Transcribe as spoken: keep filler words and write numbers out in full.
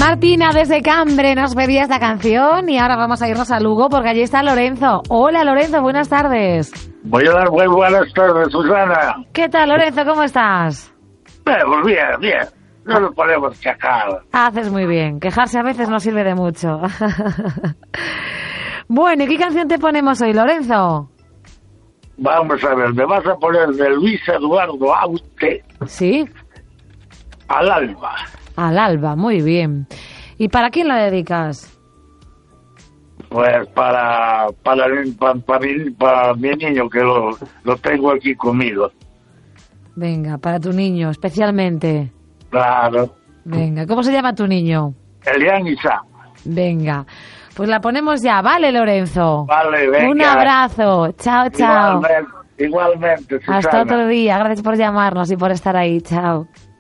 Martina desde Cambre nos pedía esta canción y ahora vamos a irnos a Lugo porque allí está Lorenzo. Hola Lorenzo, buenas tardes. Voy a dar muy buenas tardes, Susana. ¿Qué tal Lorenzo, cómo estás? Eh, pues bien, bien. No nos podemos quejar. Haces muy bien, quejarse a veces no sirve de mucho. Bueno, ¿y qué canción te ponemos hoy, Lorenzo? Vamos a ver, me vas a poner de Luis Eduardo Aute. ¿Sí? Al alba. Al alba, muy bien. ¿Y para quién la dedicas? Pues para para, para, para, mi, para mi niño, que lo, lo tengo aquí conmigo. Venga, para tu niño, especialmente. Claro. Venga, ¿cómo se llama tu niño? Elian Isa. Venga, pues la ponemos ya, ¿vale, Lorenzo? Vale, venga. Un abrazo, chao, chao. Igualmente, igualmente, Susana. Hasta otro día, gracias por llamarnos y por estar ahí, chao.